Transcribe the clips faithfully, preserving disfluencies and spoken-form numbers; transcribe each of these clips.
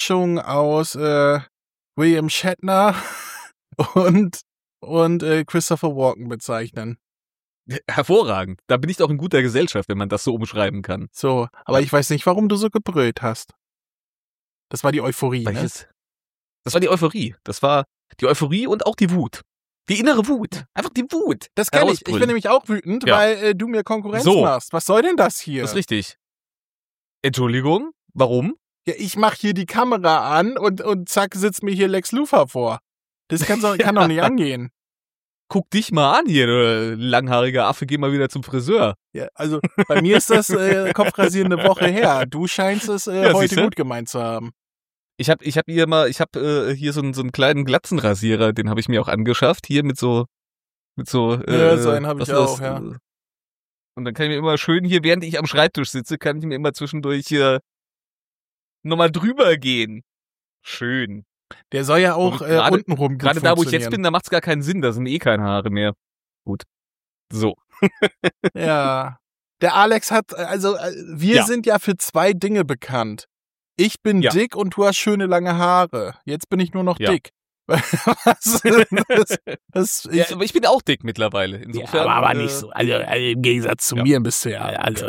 Mischung aus äh, William Shatner und, und äh, Christopher Walken bezeichnen. Hervorragend. Da bin ich doch in guter Gesellschaft, wenn man das so umschreiben kann. So, aber ich weiß nicht, warum du so gebrüllt hast. Das war die Euphorie, Welches? ne? Das war die Euphorie. Das war die Euphorie und auch die Wut. Die innere Wut. Einfach die Wut. Das kann ich. Ich bin nämlich auch wütend, Ja. weil äh, du mir Konkurrenz So. machst. Was soll denn das hier? Das ist richtig. Entschuldigung? Warum? Ja, ich mach hier die Kamera an und, und zack, sitzt mir hier Lex Luthor vor. Das kann, so, kann doch nicht angehen. Guck dich mal an hier, du langhaariger Affe, geh mal wieder zum Friseur. Ja, also bei mir ist das äh, Kopfrasieren eine Woche her. Du scheinst es äh, Ja, heute siehste? gut gemeint zu haben. Ich hab, ich hab hier mal, ich hab äh, hier so einen, so einen kleinen Glatzenrasierer, den habe ich mir auch angeschafft, hier mit so, mit so, äh, Ja, so einen hab ich was ist auch, das? ja. Und dann kann ich mir immer schön hier, während ich am Schreibtisch sitze, kann ich mir immer zwischendurch hier nochmal drüber gehen. Schön. Der soll ja auch Und äh, gerade- untenrum gut Gerade da, wo ich jetzt funktionieren. bin, da macht's gar keinen Sinn, da sind eh keine Haare mehr. Gut. So. Ja. Der Alex hat, also äh, wir Ja. sind ja für zwei Dinge bekannt. Ich bin Ja. dick und du hast schöne lange Haare. Jetzt bin ich nur noch Ja. dick. Was, das, das, ich, Ja, aber ich bin auch dick mittlerweile. ja, Insofern, aber, aber äh, nicht so. Also, also im Gegensatz zu ja. mir bist du ja. Also,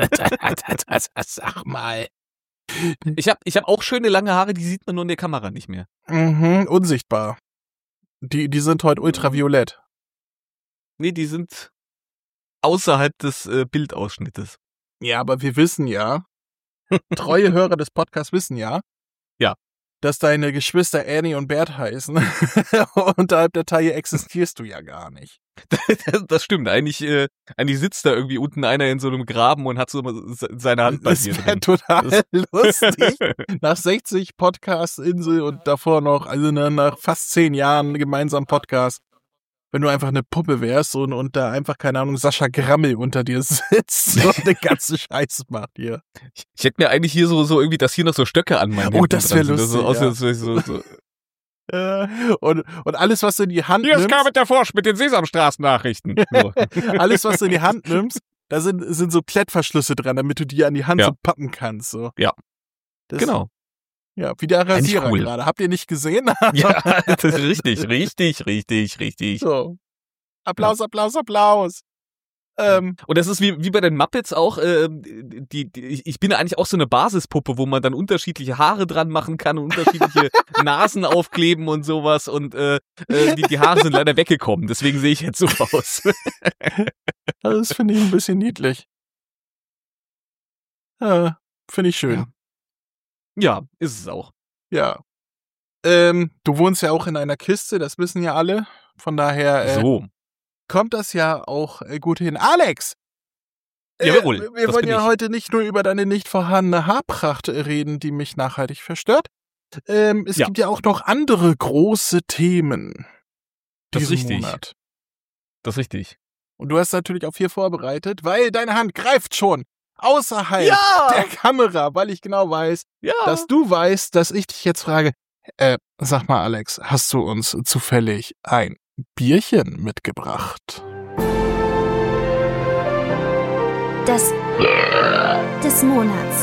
sag mal. Ich habe ich hab auch schöne lange Haare, die sieht man nur in der Kamera nicht mehr. Mhm, unsichtbar. Die, die sind heute ultraviolett. Nee, die sind außerhalb des äh, Bildausschnittes. Ja, aber wir wissen ja, treue Hörer des Podcasts wissen ja, Ja. dass deine Geschwister Annie und Bert heißen. Unterhalb der Taille existierst du ja gar nicht. Das, das stimmt. Eigentlich, äh, eigentlich sitzt da irgendwie unten einer in so einem Graben und hat so se- seine Hand bei Das dir wäre drin. total lustig. Nach sechzig Podcast-Insel und davor noch, also nach, nach fast zehn Jahren gemeinsam Podcast, wenn du einfach eine Puppe wärst und, und da einfach, keine Ahnung, Sascha Grammel unter dir sitzt und den ganzen Scheiß macht hier. Ich, ich hätte mir eigentlich hier so, so irgendwie, dass hier noch so Stöcke an meinen Oh, Händen das wär dran sind. lustig, So, aus- ja. so, so, so. Äh, und, und alles, was du in die Hand nimmst, der Forsch mit den Sesamstraßen-Nachrichten. So. alles, was du in die Hand nimmst, da sind, sind so Klettverschlüsse dran, damit du die an die Hand Ja. so pappen kannst. So. Ja. Das, Genau. Ja, wie der Eigentlich Rasierer cool. gerade. Habt ihr nicht gesehen? Ja, das ist richtig, richtig, richtig, richtig. So. Applaus, Applaus, Applaus. Ähm, Und das ist wie, wie bei den Muppets auch, äh, die, die, ich- ich bin ja eigentlich auch so eine Basispuppe, wo man dann unterschiedliche Haare dran machen kann und unterschiedliche Nasen aufkleben und sowas und äh, äh, die, die Haare sind leider weggekommen, deswegen sehe ich jetzt so aus. also das finde ich ein bisschen niedlich. Äh, finde ich schön. Ja, ist es auch. Ja. Ähm, du wohnst ja auch in einer Kiste, das wissen ja alle. Von daher äh, So. kommt das ja auch äh, gut hin. Alex! Äh, Jawohl, wir das wollen bin ja ich. heute nicht nur über deine nicht vorhandene Haarpracht reden, die mich nachhaltig verstört. Ähm, es Ja. gibt ja auch noch andere große Themen Das ist diesen richtig. Monat. Das ist richtig. Und du hast natürlich auf hier vorbereitet, weil deine Hand greift schon außerhalb Ja! der Kamera, weil ich genau weiß, Ja! dass du weißt, dass ich dich jetzt frage, äh, sag mal Alex, hast du uns zufällig ein Bierchen mitgebracht? Das des Monats.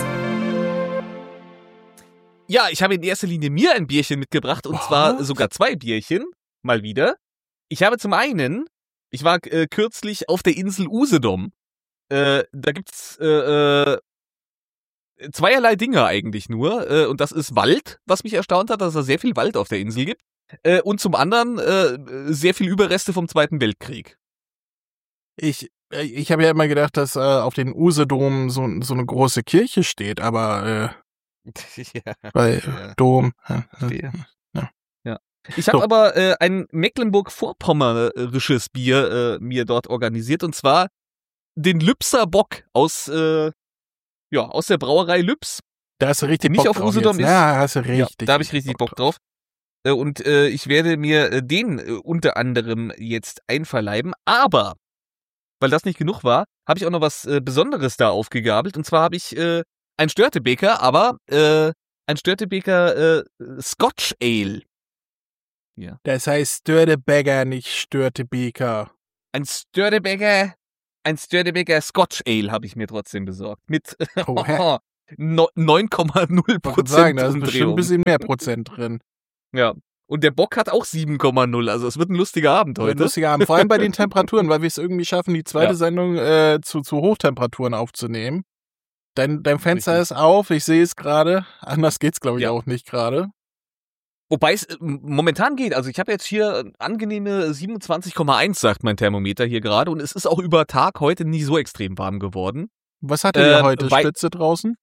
Ja, ich habe in erster Linie mir ein Bierchen mitgebracht und Was? zwar sogar zwei Bierchen, mal wieder. Ich habe zum einen, ich war äh, kürzlich auf der Insel Usedom. Äh, da gibt's äh, äh, zweierlei Dinge eigentlich nur äh, und das ist Wald, was mich erstaunt hat, dass es sehr viel Wald auf der Insel gibt. Äh, und zum anderen äh, sehr viel Überreste vom Zweiten Weltkrieg. Ich, äh, ich habe ja immer gedacht, dass äh, auf den Usedom so, so eine große Kirche steht, aber ja. äh, weil Ja. Dom. Äh, Verstehe. Ja. Ja. Ich habe So. aber äh, ein Mecklenburg-Vorpommerisches Bier äh, mir dort organisiert und zwar den Lübser Bock aus äh, ja aus der Brauerei Lübs. da hast du richtig Nicht Bock auf drauf Usedom jetzt. ist- Ja, hast du Ja, richtig. da habe ich richtig Bock drauf. Äh, und äh, ich werde mir äh, den äh, unter anderem jetzt einverleiben. Aber weil das nicht genug war, habe ich auch noch was äh, Besonderes da aufgegabelt. Und zwar habe ich äh, ein Störtebeker, aber äh, ein Störtebeker äh, Scotch Ale. Ja. Das heißt Störtebäcker, nicht Störtebeker. Ein Störtebeker, ein Störtebeker Scotch Ale habe ich mir trotzdem besorgt. Mit Oh, hä? no, neun Komma null Ich wollte Prozent sagen, da ist bestimmt ein Umdrehung. bisschen mehr Prozent drin. Ja. Und der Bock hat auch sieben Komma null. Also es wird ein lustiger Abend Ein heute. lustiger Abend. Vor allem bei den Temperaturen, weil wir es irgendwie schaffen, die zweite Ja. Sendung äh, zu, zu Hochtemperaturen aufzunehmen. Dein, dein Fenster Richtig. ist auf, ich sehe es gerade. Anders geht's, glaube ich, Ja. auch nicht gerade. Wobei es äh, momentan geht. Also ich habe jetzt hier angenehme siebenundzwanzig Komma eins, sagt mein Thermometer hier gerade. Und es ist auch über Tag heute nie so extrem warm geworden. Was hattet ihr Ähm, heute? weil- Spitze draußen?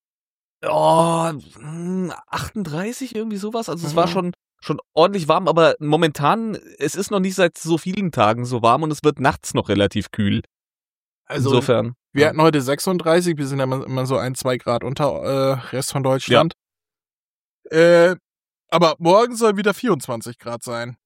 Oh, hm, achtunddreißig, irgendwie sowas. Also es Mhm. war schon, schon ordentlich warm, aber momentan, es ist noch nicht seit so vielen Tagen so warm und es wird nachts noch relativ kühl. Also, Insofern. wir ja. hatten heute sechsunddreißig, wir sind ja immer, immer so ein, zwei Grad unter äh, Rest von Deutschland. Äh, aber morgen soll wieder vierundzwanzig Grad sein.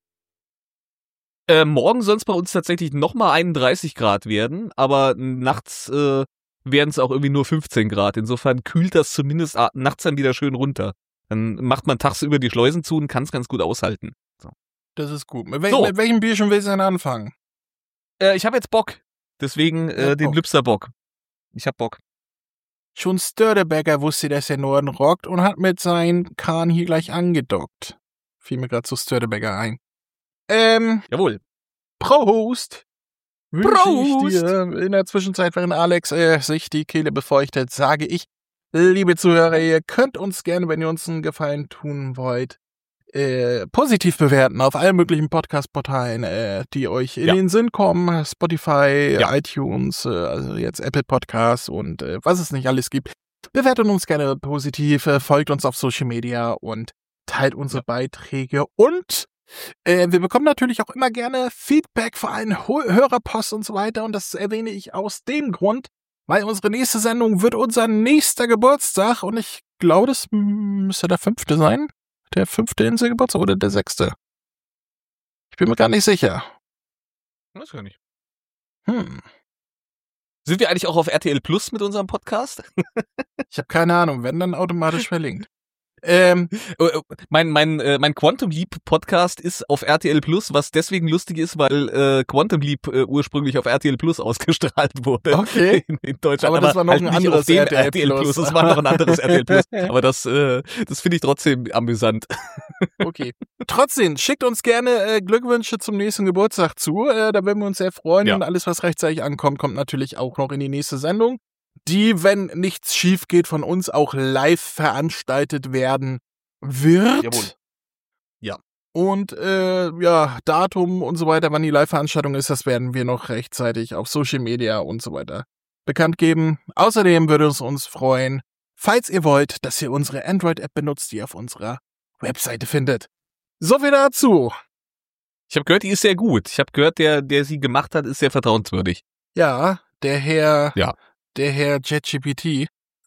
Äh, morgen soll es bei uns tatsächlich nochmal einunddreißig Grad werden, aber nachts äh, werden es auch irgendwie nur fünfzehn Grad. Insofern kühlt das zumindest a- nachts dann wieder schön runter. Dann macht man tagsüber die Schleusen zu und kann es ganz gut aushalten. Das ist gut. Mit, wel So. mit welchem Bierchen willst du denn anfangen? Äh, ich habe jetzt Bock. Deswegen Ja, äh, den Bock. Lübster Bock. Ich hab Bock. Schon Störtebecker wusste, dass der Norden rockt und hat mit seinem Kahn hier gleich angedockt. Fiel mir gerade zu Störtebecker ein. Ähm, Jawohl. Prost! Wünsche Prost! ich dir. In der Zwischenzeit, während Alex äh, sich die Kehle befeuchtet, sage ich, liebe Zuhörer, ihr könnt uns gerne, wenn ihr uns einen Gefallen tun wollt, äh, positiv bewerten auf allen möglichen Podcast-Portalen, äh, die euch in Ja. den Sinn kommen. Spotify, Ja. iTunes, äh, also jetzt Apple Podcasts und äh, was es nicht alles gibt. Bewertet uns gerne positiv, äh, folgt uns auf Social Media und teilt unsere Ja. Beiträge und äh, wir bekommen natürlich auch immer gerne Feedback, vor allem Ho Hörerpost und so weiter. Und das erwähne ich aus dem Grund, weil unsere nächste Sendung wird unser nächster Geburtstag. Und ich glaube, das müsste der fünfte sein. Der fünfte Inselgeburtstag oder der sechste? Ich bin mir gar nicht sicher. Weiß gar nicht. Hm. Sind wir eigentlich auch auf R T L Plus mit unserem Podcast? Ich habe keine Ahnung. Wenn, dann automatisch verlinkt. Ähm, Äh, äh, mein mein äh, mein Quantum Leap Podcast ist auf R T L Plus, was deswegen lustig ist, weil äh, Quantum Leap äh, ursprünglich auf R T L Plus ausgestrahlt wurde. Okay. In, in Deutschland. Aber das war noch halt ein nicht anderes auf dem R T L Plus. Das war noch ein anderes R T L Plus. Aber das äh, das finde ich trotzdem amüsant. okay. Trotzdem, schickt uns gerne äh, Glückwünsche zum nächsten Geburtstag zu. Äh, da würden wir uns sehr freuen. Ja. Und alles, was rechtzeitig ankommt, kommt natürlich auch noch in die nächste Sendung, die, wenn nichts schief geht, von uns auch live veranstaltet werden wird. Jawohl. Ja. Und äh, ja, Datum und so weiter, wann die Live-Veranstaltung ist, das werden wir noch rechtzeitig auf Social Media und so weiter bekannt geben. Außerdem würde es uns freuen, falls ihr wollt, dass ihr unsere Android-App benutzt, die ihr auf unserer Webseite findet. So viel dazu. Ich habe gehört, die ist sehr gut. Ich habe gehört, der der sie gemacht hat, ist sehr vertrauenswürdig. Ja, der Herr, Ja. der Herr JetGPT.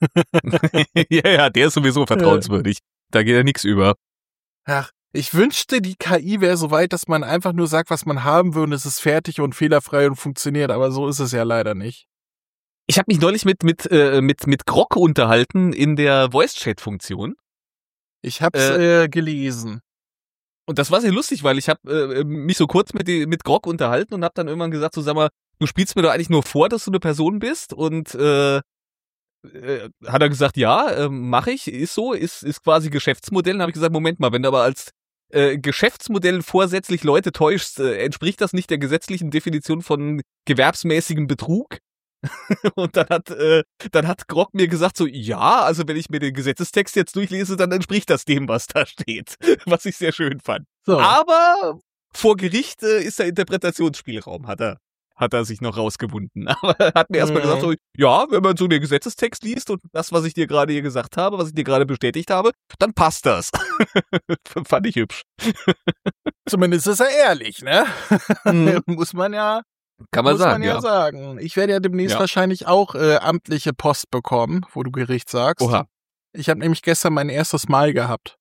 ja, ja, der ist sowieso vertrauenswürdig. Da geht ja nichts über. Ach, ich wünschte, die K I wäre so weit, dass man einfach nur sagt, was man haben will und es ist fertig und fehlerfrei und funktioniert, aber so ist es ja leider nicht. Ich habe mich neulich mit mit äh, mit mit Grok unterhalten in der Voice-Chat-Funktion. Ich hab's äh, gelesen. Und das war sehr lustig, weil ich habe äh, mich so kurz mit die, mit Grok unterhalten und habe dann irgendwann gesagt, so sag mal, du spielst mir doch eigentlich nur vor, dass du eine Person bist. Und äh, äh, hat er gesagt, ja, äh, mache ich, ist so, ist ist quasi Geschäftsmodell. Dann habe ich gesagt, Moment mal, wenn du aber als äh, Geschäftsmodell vorsätzlich Leute täuschst, äh, entspricht das nicht der gesetzlichen Definition von gewerbsmäßigem Betrug? Und dann hat äh, dann hat Grok mir gesagt so, ja, also wenn ich mir den Gesetzestext jetzt durchlese, dann entspricht das dem, was da steht. Was ich sehr schön fand. So. Aber vor Gericht äh, ist der Interpretationsspielraum, hat er hat er sich noch rausgewunden. Aber er hat mir erstmal Mhm. gesagt so, ja, wenn man so den Gesetzestext liest und das, was ich dir gerade hier gesagt habe, was ich dir gerade bestätigt habe, dann passt das. Fand ich hübsch. Zumindest ist er ehrlich, ne? Mhm. Muss man ja, Kann man muss sagen, man ja, ja. sagen. Ich werde ja demnächst Ja. wahrscheinlich auch äh, amtliche Post bekommen, wo du Gericht sagst. Oha. Ich habe nämlich gestern mein erstes Mal gehabt.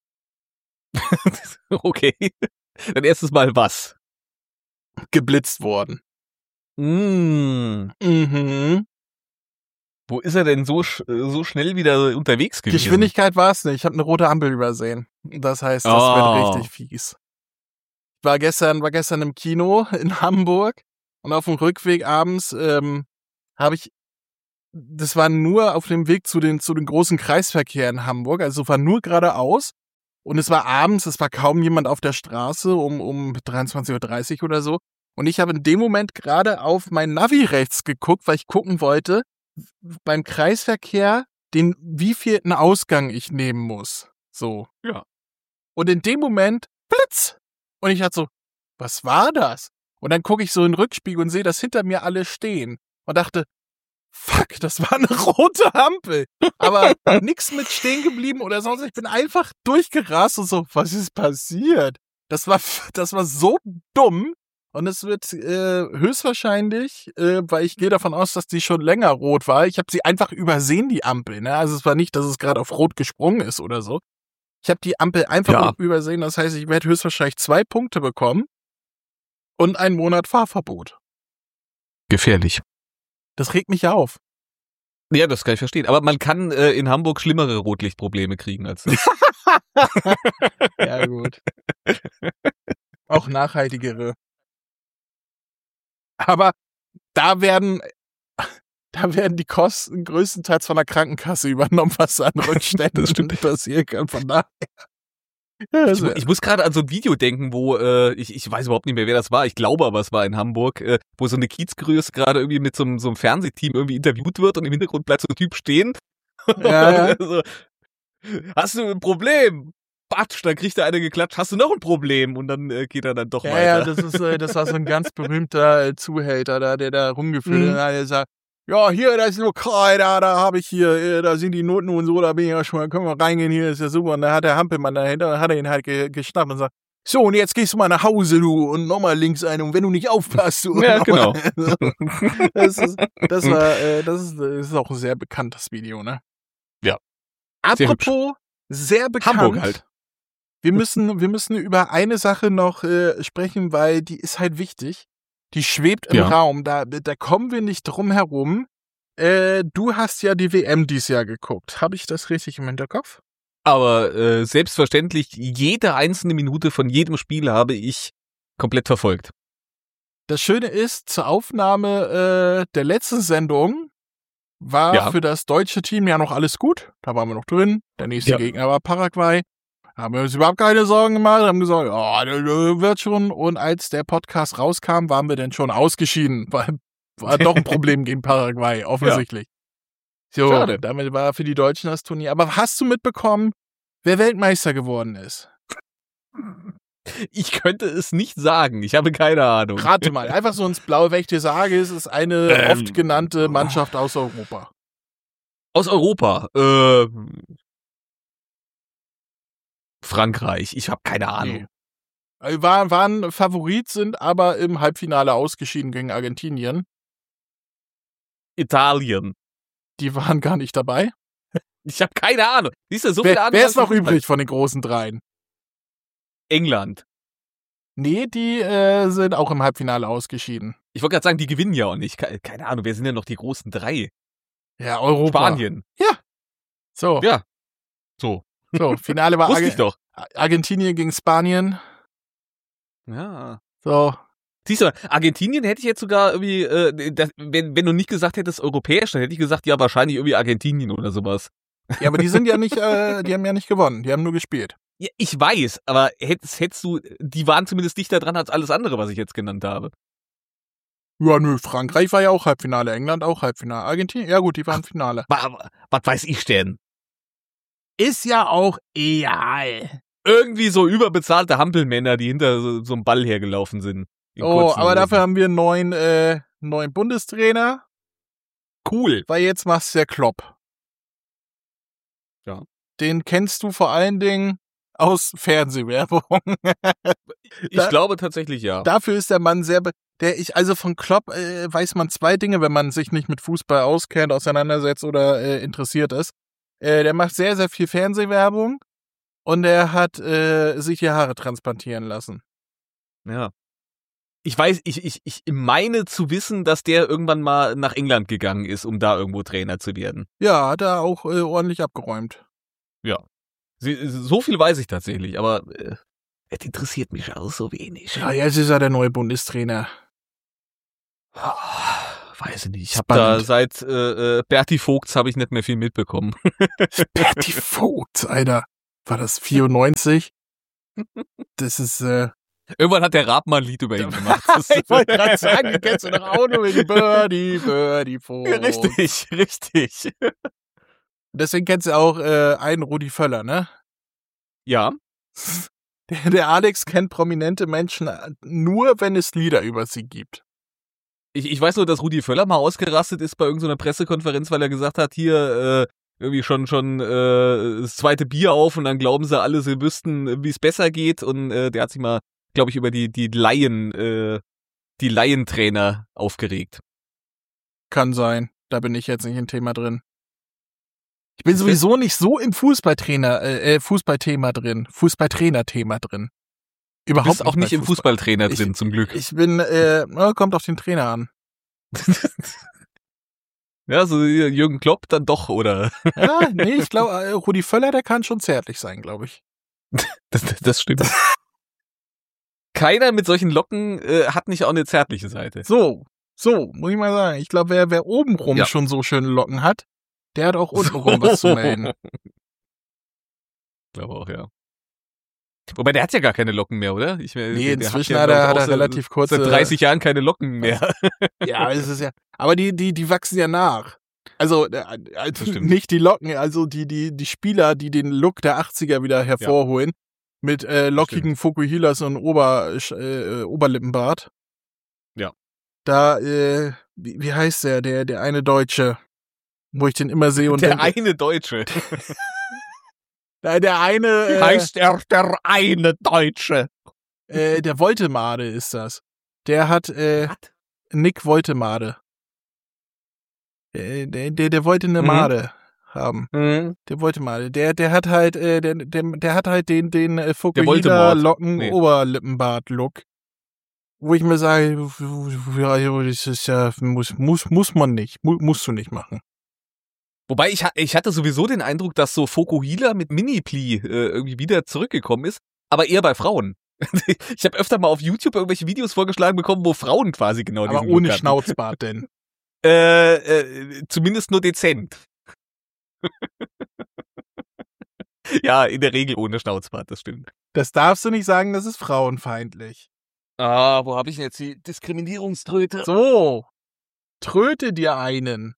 Okay. Dein erstes Mal was? Geblitzt worden. Mm. Mhm. Wo ist er denn so sch so schnell wieder unterwegs gewesen? Geschwindigkeit war es nicht. Ich habe eine rote Ampel übersehen. Das heißt, das Oh. wird richtig fies. Ich war gestern, war gestern im Kino in Hamburg und auf dem Rückweg abends ähm, habe ich das war nur auf dem Weg zu den, zu den großen Kreisverkehren in Hamburg, also war nur geradeaus. Und es war abends, es war kaum jemand auf der Straße um, um dreiundzwanzig Uhr dreißig oder so. Und ich habe in dem Moment gerade auf mein Navi rechts geguckt, weil ich gucken wollte, beim Kreisverkehr, den wievielten Ausgang ich nehmen muss. So. Ja. Und in dem Moment, Blitz! Und ich hatte so, was war das? Und dann gucke ich so in den Rückspiegel und sehe, dass hinter mir alle stehen. Und dachte, fuck, das war eine rote Ampel. Aber nix mit stehen geblieben oder sonst. Ich bin einfach durchgerast und so, was ist passiert? Das war, das war so dumm. Und es wird äh, höchstwahrscheinlich, äh, weil ich gehe davon aus, dass die schon länger rot war. Ich habe sie einfach übersehen, die Ampel. Ne? Also es war nicht, dass es gerade auf rot gesprungen ist oder so. Ich habe die Ampel einfach Ja. übersehen. Das heißt, ich werde höchstwahrscheinlich zwei Punkte bekommen und einen Monat Fahrverbot. Gefährlich. Das regt mich auf. Ja, das kann ich verstehen. Aber man kann äh, in Hamburg schlimmere Rotlichtprobleme kriegen als das. Ja, gut. Auch nachhaltigere. Aber da werden, da werden die Kosten größtenteils von der Krankenkasse übernommen, was an Rückständen Das stimmt. passieren kann. Von daher. Ja, Ich, also, mu- ich muss gerade an so ein Video denken, wo, äh, ich, ich weiß überhaupt nicht mehr, wer das war, ich glaube aber, es war in Hamburg, äh, wo so eine Kiezgröße gerade irgendwie mit so einem, so einem Fernsehteam irgendwie interviewt wird und im Hintergrund bleibt so ein Typ stehen. Ja, ja. so, hast du ein Problem? Batsch, dann kriegt er eine geklatscht, hast du noch ein Problem? Und dann äh, geht er dann doch ja, weiter. ja, das ist, äh, das war so ein ganz berühmter äh, Zuhälter da, der da rumgeführt Mhm. hat. Der sagt, ja, hier, das ist Lokal, da, da habe ich hier, äh, da sind die Noten und so, da bin ich ja schon mal, können wir reingehen, hier ist ja super. Und da hat der Hampelmann dahinter, und hat er ihn halt ge geschnappt und sagt, so, und jetzt gehst du mal nach Hause, du, und nochmal links ein, und wenn du nicht aufpasst, du. Ja, genau. das ist, das war, äh, das ist, das ist auch ein sehr bekanntes Video, ne? Ja. Sehr Apropos, sehr bekannt. Hamburg halt. Wir müssen, wir müssen über eine Sache noch äh, sprechen, weil die ist halt wichtig. Die schwebt im Ja. Raum. Da, da kommen wir nicht drum herum. Äh, du hast ja die W M dieses Jahr geguckt. Habe ich das richtig im Hinterkopf? Aber äh, selbstverständlich, jede einzelne Minute von jedem Spiel habe ich komplett verfolgt. Das Schöne ist, zur Aufnahme äh, der letzten Sendung war Ja. für das deutsche Team ja noch alles gut. Da waren wir noch drin. Der nächste Ja. Gegner war Paraguay. Haben wir uns überhaupt keine Sorgen gemacht, haben gesagt, ja, das wird schon. Und als der Podcast rauskam, waren wir dann schon ausgeschieden, weil war doch ein Problem gegen Paraguay, offensichtlich. So, Schade. damit war für die Deutschen das Turnier. Aber hast du mitbekommen, wer Weltmeister geworden ist? Ich könnte es nicht sagen, ich habe keine Ahnung. Rate mal, einfach so ins Blaue, wenn ich dir sage, es ist eine Ähm. oft genannte Mannschaft aus Europa. Aus Europa. Äh, Frankreich, ich habe keine Ahnung. Nee. War, waren Favorit, sind aber im Halbfinale ausgeschieden gegen Argentinien. Italien. Die waren gar nicht dabei. Ich habe keine Ahnung. Siehst du, so viele Wer, Ahnung. wer hast ist du noch nicht. übrig von den großen dreien? England. Nee, die äh, sind auch im Halbfinale ausgeschieden. Ich wollte gerade sagen, die gewinnen ja auch nicht. Ke- Keine Ahnung, wer sind denn noch die großen drei? Ja, Europa. Spanien. So, Ja. So. so Finale war Wusste ich Arge doch. Argentinien gegen Spanien. Ja. So, Siehst du, Argentinien hätte ich jetzt sogar irgendwie, äh, das, wenn, wenn du nicht gesagt hättest europäisch, dann hätte ich gesagt, ja, wahrscheinlich irgendwie Argentinien oder sowas. ja, aber die sind ja nicht, äh, die haben ja nicht gewonnen, die haben nur gespielt. Ja, ich weiß, aber hättest, hättest du, die waren zumindest dichter dran als alles andere, was ich jetzt genannt habe. Ja, nö, Frankreich war ja auch Halbfinale, England auch Halbfinale, Argentinien, ja gut, die waren Finale. Was, was weiß ich denn? Ist ja auch egal. Irgendwie so überbezahlte Hampelmänner, die hinter so, so einem Ball hergelaufen sind. In Oh, kurzen aber Hosen. dafür haben wir einen neuen, äh, neuen Bundestrainer, Cool. weil jetzt machst du ja Klopp. Ja. Den kennst du vor allen Dingen aus Fernsehwerbung. Ich Da- glaube tatsächlich ja. Dafür ist der Mann sehr, be der ich, also von Klopp äh, weiß man zwei Dinge, wenn man sich nicht mit Fußball auskennt, auseinandersetzt oder äh, interessiert ist. Äh, der macht sehr, sehr viel Fernsehwerbung und er hat äh, sich die Haare transplantieren lassen. Ja. Ich weiß, ich, ich, ich meine zu wissen, dass der irgendwann mal nach England gegangen ist, um da irgendwo Trainer zu werden. Ja, hat er auch äh, ordentlich abgeräumt. Sie, so viel weiß ich tatsächlich, aber äh, es interessiert mich auch so wenig. Ja, jetzt ist er der neue Bundestrainer. weiß ich nicht. Ich habe da seit äh, Berti Vogts habe ich nicht mehr viel mitbekommen. Berti Vogts, Alter. War das vierundneunzig? Das ist, äh... Irgendwann hat der Raab mal ein Lied über ihn gemacht. Ich wollte gerade sagen, du kennst du doch auch nur wegen Birdie, Birdie Vogts. Ja, richtig, richtig. Deswegen kennst du auch äh, einen Rudi Völler, ne? Ja. Der, der Alex kennt prominente Menschen nur, wenn es Lieder über sie gibt. Ich, ich weiß nur, dass Rudi Völler mal ausgerastet ist bei irgendeiner Pressekonferenz, weil er gesagt hat, hier äh, irgendwie schon schon äh, das zweite Bier auf und dann glauben sie alle, sie wüssten, wie es besser geht. Und äh, der hat sich mal, glaube ich, über die die Laien, äh, die Laientrainer aufgeregt. Kann sein. Da bin ich jetzt nicht im Thema drin. Ich bin sowieso nicht so im Fußballtrainer, äh, Fußballthema drin, Fußballtrainer-Thema drin. Überhaupt du bist auch nicht im Fußball. Fußballtrainer drin, ich, zum Glück. Ich bin, äh, kommt auf den Trainer an. Ja, so Jürgen Klopp dann doch, oder? Ja, nee, ich glaube, äh, Rudi Völler, der kann schon zärtlich sein, glaube ich. Das, das stimmt. Keiner mit solchen Locken äh, hat nicht auch eine zärtliche Seite. So, so, muss ich mal sagen. Ich glaube, wer, wer obenrum ja. schon so schöne Locken hat, der hat auch untenrum so. was zu melden. Ich glaube auch, ja. Wobei, der hat ja gar keine Locken mehr, oder? Ich, nee, der inzwischen hat, ja, hat er, hat er so, relativ kurze... Seit dreißig Jahren keine Locken mehr. Ja, es ist ja... Aber die, die, die wachsen ja nach. Also, also nicht die Locken, also die, die, die Spieler, die den Look der achtziger wieder hervorholen. Ja. Mit äh, lockigen Fukuhilas und Ober, äh, Oberlippenbart. Ja. Da, äh, wie, wie heißt der, der, der eine Deutsche, wo ich den immer sehe und der denke, eine Deutsche. der, der eine äh, heißt er der eine Deutsche. Äh, der Woltemade ist das. Der hat äh, What? Nick Woltemade. Der, der, der, der wollte eine mhm. Made haben. Mhm. Der wollte Made. Der, der hat halt, äh, der, der, der hat halt den, den äh, Fukuhila Locken nee. Oberlippenbart Look. Wo ich mir sage, ja, das ist ja, muss, muss, muss man nicht, muss, musst du nicht machen. Wobei ich, ich hatte sowieso den Eindruck, dass so Fukuhila mit Mini-Pli äh, irgendwie wieder zurückgekommen ist, aber eher bei Frauen. Ich habe öfter mal auf YouTube irgendwelche Videos vorgeschlagen bekommen, wo Frauen quasi genau aber diesen ohne Look Schnauzbart denn? äh, äh, zumindest nur dezent. Ja, in der Regel ohne Schnauzbart, das stimmt. Das darfst du nicht sagen, das ist frauenfeindlich. Ah, wo habe ich denn jetzt die Diskriminierungströte? So, tröte dir einen.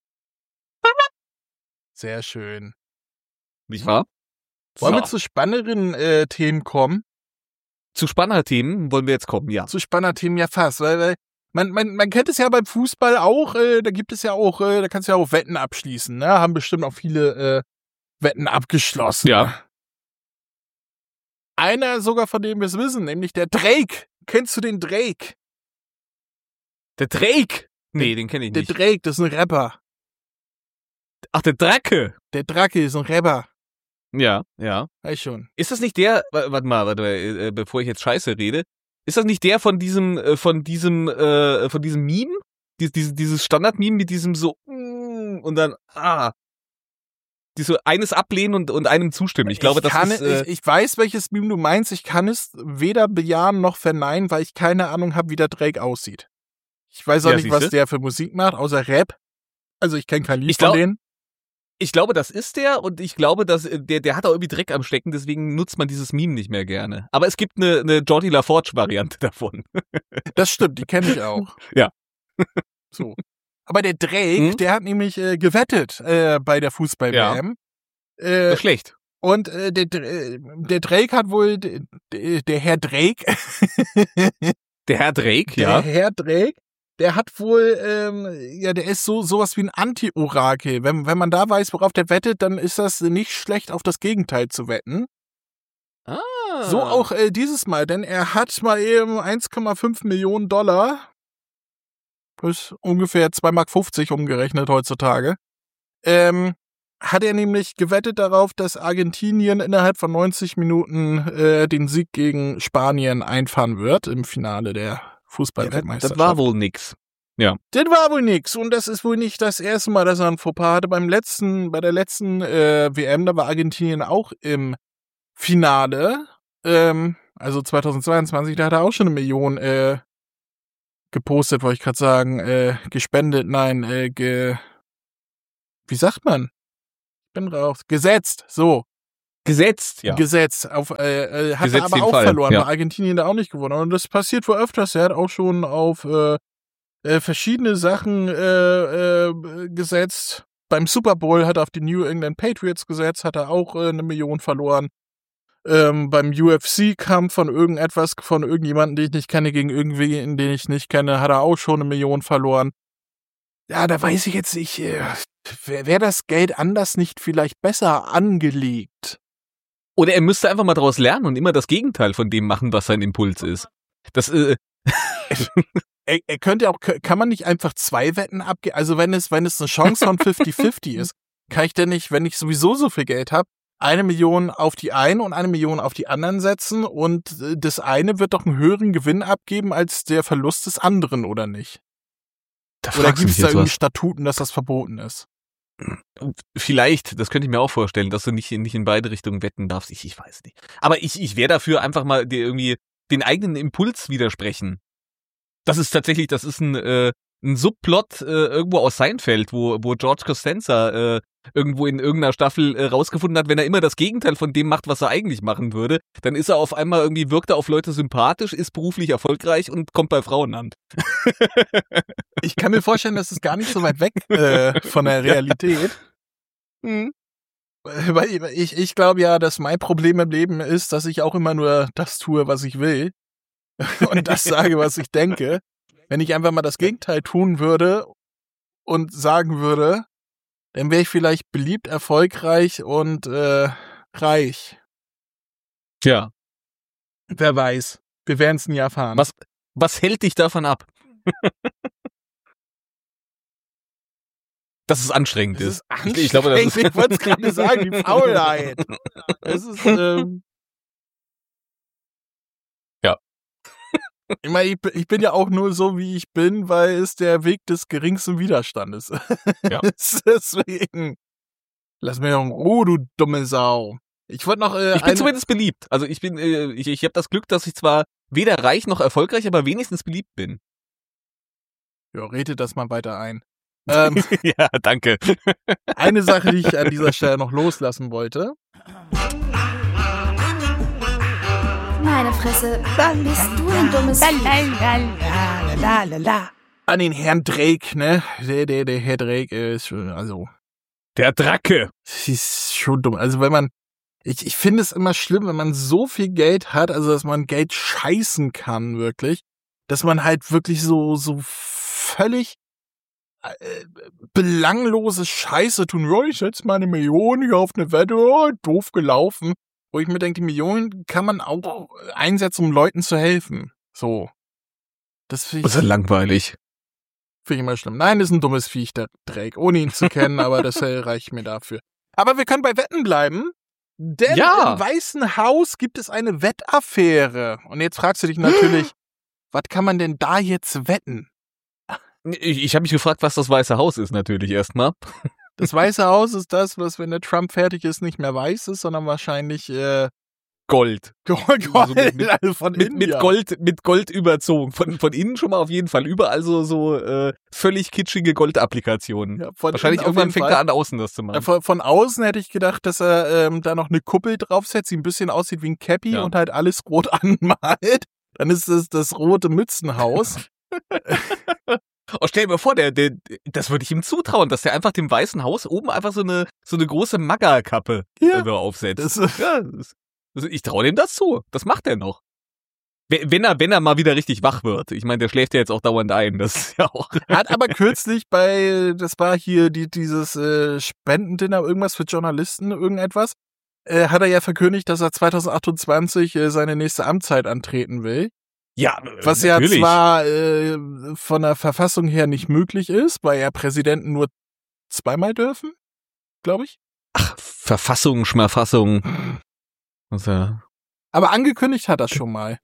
Sehr schön. Nicht wahr? Wollen so. wir zu spannenderen äh, Themen kommen? Zu Spanner-Themen wollen wir jetzt kommen, ja. Zu Spanner-Themen ja fast, weil, weil man, man, man kennt es ja beim Fußball auch, äh, da gibt es ja auch, äh, da kannst du ja auch Wetten abschließen, ne? Haben bestimmt auch viele äh, Wetten abgeschlossen. Ja. Einer sogar, von dem wir es wissen, nämlich der Drake. Kennst du den Drake? Der Drake? Nee, den kenne ich der nicht. Der Drake, das ist ein Rapper. Ach, der Drake. Der Drake ist ein Rapper. Ja, ja. Weiß schon. Ist das nicht der, warte mal, warte mal, äh, bevor ich jetzt Scheiße rede, ist das nicht der von diesem, äh, von diesem, äh, von diesem Meme? Dies, dieses, dieses Standard-Meme mit diesem so, mm, und dann, ah, die so eines ablehnen und, und einem zustimmen. Ich glaube, ich das kann, ist... Äh, ich, ich weiß, welches Meme du meinst. Ich kann es weder bejahen noch verneinen, weil ich keine Ahnung habe, wie der Drake aussieht. Ich weiß auch ja, nicht, was der für Musik macht, außer Rap. Also ich kenne kein Lied ich glaub, von denen. Ich glaube, das ist der und ich glaube, dass der, der hat auch irgendwie Dreck am Stecken, deswegen nutzt man dieses Meme nicht mehr gerne. Aber es gibt eine, eine Jordi LaForge-Variante davon. Das stimmt, die kenne ich auch. Ja. So. Aber der Drake, hm? der hat nämlich äh, gewettet äh, bei der Fußball-W M. Ja. Äh, das ist schlecht. Und äh, der, der Drake hat wohl, der, der Herr Drake. Der Herr Drake, der ja. Der Herr Drake, der hat wohl, ähm, ja, der ist so sowas wie ein Anti-Orakel. Wenn, wenn man da weiß, worauf der wettet, dann ist das nicht schlecht, auf das Gegenteil zu wetten. Ah. So auch äh, dieses Mal, denn er hat mal eben eins Komma fünf Millionen Dollar, das ist ungefähr zwei Mark fünfzig umgerechnet heutzutage, ähm, hat er nämlich gewettet darauf, dass Argentinien innerhalb von neunzig Minuten äh, den Sieg gegen Spanien einfahren wird im Finale der Fußball-Weltmeisterschaft. Das war wohl nix. Ja. Das war wohl nix. Und das ist wohl nicht das erste Mal, dass er ein Fauxpas hatte. Beim letzten, bei der letzten äh, W M, da war Argentinien auch im Finale. Ähm, also zweitausendzweiundzwanzig, da hat er auch schon eine Million äh, gepostet, wollte ich gerade sagen, äh, gespendet, nein, äh, ge, wie sagt man? Ich bin raus. Gesetzt, so. Gesetzt, ja. Gesetzt. Auf, äh, äh, hat Gesetzt er aber den auch Fall, verloren, ja. weil Argentinien da auch nicht gewonnen hat. Und das passiert wohl öfters. Er hat auch schon auf äh, äh, verschiedene Sachen äh, äh, gesetzt. Beim Super Bowl hat er auf die New England Patriots gesetzt, hat er auch äh, eine Million verloren. Ähm, beim U F C-Kampf von irgendetwas, von irgendjemandem, den ich nicht kenne, gegen irgendwen, den ich nicht kenne, hat er auch schon eine Million verloren. Ja, da weiß ich jetzt nicht, äh, wäre wär das Geld anders nicht vielleicht besser angelegt? Oder er müsste einfach mal daraus lernen und immer das Gegenteil von dem machen, was sein Impuls ist. Das, äh, er, er könnte auch, kann man nicht einfach zwei Wetten abgeben? Also wenn es, wenn es eine Chance von fifty fifty ist, kann ich denn nicht, wenn ich sowieso so viel Geld habe, eine Million auf die einen und eine Million auf die anderen setzen und das eine wird doch einen höheren Gewinn abgeben als der Verlust des anderen, oder nicht? da Oder fragst du gibt mich es da jetzt irgendwie was. Statuten, dass das verboten ist? Vielleicht, das könnte ich mir auch vorstellen, dass du nicht, nicht in beide Richtungen wetten darfst. Ich, ich weiß nicht. Aber ich, ich wäre dafür einfach mal dir irgendwie den eigenen Impuls widersprechen. Das ist tatsächlich, das ist ein, äh, ein Subplot äh, irgendwo aus Seinfeld, wo, wo George Costanza äh, irgendwo in irgendeiner Staffel äh, rausgefunden hat, wenn er immer das Gegenteil von dem macht, was er eigentlich machen würde, dann ist er auf einmal irgendwie, wirkt er auf Leute sympathisch, ist beruflich erfolgreich und kommt bei Frauen an. Ich kann mir vorstellen, das ist gar nicht so weit weg äh, von der Realität. Hm. Weil ich, ich glaube ja, dass mein Problem im Leben ist, dass ich auch immer nur das tue, was ich will und das sage, was ich denke. Wenn ich einfach mal das Gegenteil tun würde und sagen würde, dann wäre ich vielleicht beliebt, erfolgreich und äh, reich. Tja, Wer weiß. Wir werden es nie erfahren. was, was hält dich davon ab? Dass es anstrengend Das ist. ist anstrengend. Ich glaube, das ist Ich wollte es gerade sagen, die Faulheit. Das ist, ähm Ja. Ich meine, ich, bin- ich bin ja auch nur so, wie ich bin, weil es der Weg des geringsten Widerstandes Ja. ist. Deswegen. Lass mich doch in Ruhe, du dumme Sau. Ich wollte noch äh, Ich bin eine, zumindest beliebt. Also ich bin, äh, ich, ich habe das Glück, dass ich zwar weder reich noch erfolgreich, aber wenigstens beliebt bin. Ja, redet das mal weiter ein. Ähm, Ja, danke. eine Sache, die ich an dieser Stelle noch loslassen wollte. Meine Fresse, bist du ein dummes Vieh. An den Herrn Drake, ne? Der, der, der Herr Drake ist schon, also, Der Dracke. das ist schon dumm. Also wenn man, ich, ich finde es immer schlimm, wenn man so viel Geld hat, also dass man Geld scheißen kann, wirklich, dass man halt wirklich so, so völlig äh, belanglose Scheiße tun. Ja, ich setze meine Million hier auf eine Wette, oh, doof gelaufen. Wo ich mir denke, die Millionen kann man auch einsetzen, um Leuten zu helfen. So. Das finde Das ich, ist langweilig. find ich immer schlimm. Nein, das ist ein dummes Viech, der Drake, ohne ihn zu kennen, aber das äh, reicht mir dafür. Aber wir können bei Wetten bleiben, denn Ja. im Weißen Haus gibt es eine Wettaffäre. Und jetzt fragst du dich natürlich, was kann man denn da jetzt wetten? Ich, ich habe mich gefragt, was das Weiße Haus ist, natürlich erstmal. Das Weiße Haus ist das, was, wenn der Trump fertig ist, nicht mehr weiß ist, sondern wahrscheinlich äh, Gold. Gold, Also mit- mit- also von Mit, India. mit Gold, mit Gold überzogen. Von, von innen schon mal auf jeden Fall. Überall so, so äh, völlig kitschige Goldapplikationen. Ja, von Wahrscheinlich innen auf irgendwann jeden fängt Fall. er an, außen das zu Ja, machen. von, von außen hätte ich gedacht, dass er ähm, da noch eine Kuppel draufsetzt, die ein bisschen aussieht wie ein Cappy Ja. und halt alles rot anmalt. Dann ist es das rote Mützenhaus. Oh, stell dir mal vor, der, der, das würde ich ihm zutrauen, dass der einfach dem Weißen Haus oben einfach so eine, so eine große Magga-Kappe Ja. äh, da aufsetzt. Das ist, Ja, das, also ich traue dem das zu. Das macht er noch. Wenn wenn er, wenn er mal wieder richtig wach wird. Ich meine, der schläft ja jetzt auch dauernd ein. Das ist ja auch. hat aber kürzlich bei, das war hier die, dieses äh, Spendendinner, irgendwas für Journalisten, irgendetwas, äh, hat er ja verkündigt, dass er zwanzig achtundzwanzig äh, seine nächste Amtszeit antreten will. Ja, Was ja zwar äh, von der Verfassung her nicht möglich ist, weil ja Präsidenten nur zweimal dürfen, glaube ich. Ach, Verfassung, Schmerfassung. Also, Aber angekündigt hat er schon mal.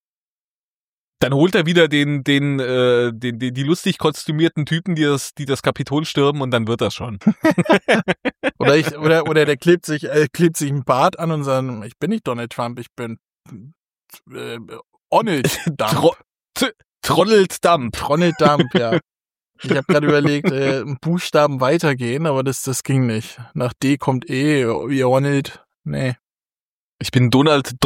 dann holt er wieder den, den, äh, den, den, die lustig kostümierten Typen, die das, die das Kapitol stürmen und dann wird das schon. Oder ich, oder, oder der klebt sich, äh, klebt sich ein Bart an und sagt, ich bin nicht Donald Trump, ich bin äh, Donald Trump. Tro t Ronald Dump. Ronald Dump, ja. Ich habe gerade überlegt, äh, Buchstaben weitergehen, aber das, das ging nicht. Nach D kommt E, wie Ronald. Nee. Ich bin Donald